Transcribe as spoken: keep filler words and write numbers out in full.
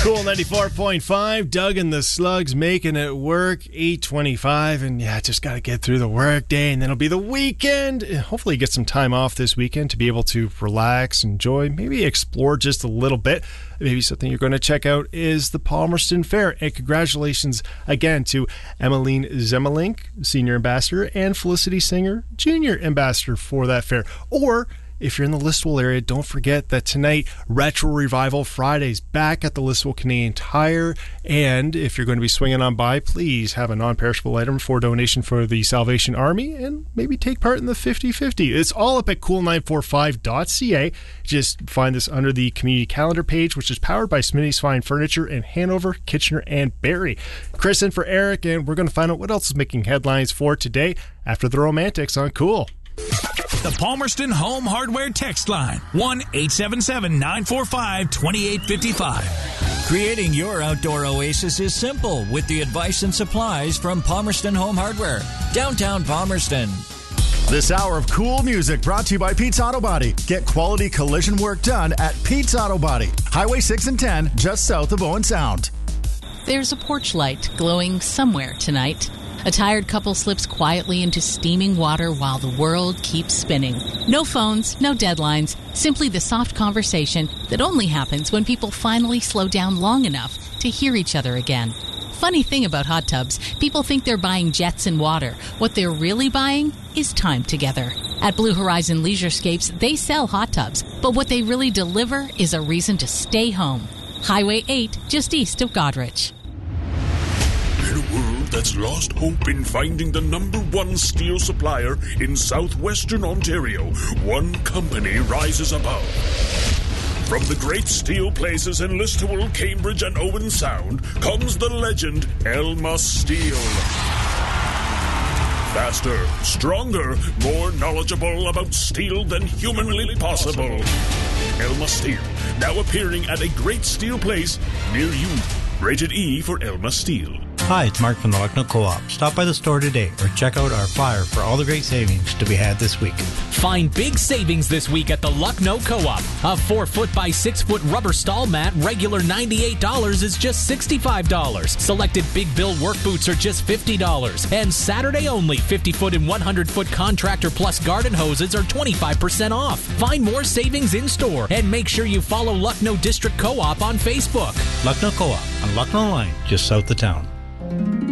Cool ninety-four point five, Doug and the Slugs making it work, eight twenty-five, and yeah, just got to get through the work day, and then it'll be the weekend. Hopefully get some time off this weekend to be able to relax, enjoy, maybe explore just a little bit. Maybe something you're going to check out is the Palmerston Fair, and congratulations again to Emmeline Zemelink, Senior Ambassador, and Felicity Singer, Junior Ambassador for that fair. Or if you're in the Listowel area, don't forget that tonight, Retro Revival Fridays back at the Listowel Canadian Tire. And if you're going to be swinging on by, please have a non-perishable item for donation for the Salvation Army and maybe take part in the fifty-fifty. It's all up at cool nine forty-five dot c a. Just find this under the community calendar page, which is powered by Smitty's Fine Furniture in Hanover, Kitchener, and Barrie. Chris in for Eric, and we're going to find out what else is making headlines for today after the Romantics on Cool. The Palmerston Home Hardware text line, one eight seven seven, nine four five, two eight five five. Creating your outdoor oasis is simple with the advice and supplies from Palmerston Home Hardware, downtown Palmerston. This hour of cool music brought to you by Pete's Auto Body. Get quality collision work done at Pete's Auto Body. Highway six and ten, just south of Owen Sound. There's a porch light glowing somewhere tonight. A tired couple slips quietly into steaming water while the world keeps spinning. No phones, no deadlines, simply the soft conversation that only happens when people finally slow down long enough to hear each other again. Funny thing about hot tubs, people think they're buying jets and water. What they're really buying is time together. At Blue Horizon Leisurescapes, they sell hot tubs, but what they really deliver is a reason to stay home. Highway eight, just east of Godrich. In a world that's lost hope in finding the number one steel supplier in southwestern Ontario, one company rises above. From the great steel places in Listowel, Cambridge, and Owen Sound comes the legend Elma Steel. Faster, stronger, more knowledgeable about steel than humanly possible. Elma Steel, now appearing at a great steel place near you. Rated E for Elma Steel. Hi, it's Mark from the Lucknow Co-op. Stop by the store today or check out our flyer for all the great savings to be had this week. Find big savings this week at the Lucknow Co-op. A four foot by six foot rubber stall mat, regular ninety-eight dollars, is just sixty-five dollars. Selected Big Bill work boots are just fifty dollars. And Saturday only, fifty foot and one hundred foot Contractor Plus garden hoses are twenty-five percent off. Find more savings in store and make sure you follow Lucknow District Co-op on Facebook. Lucknow Co-op on Lucknow Line, just south of town.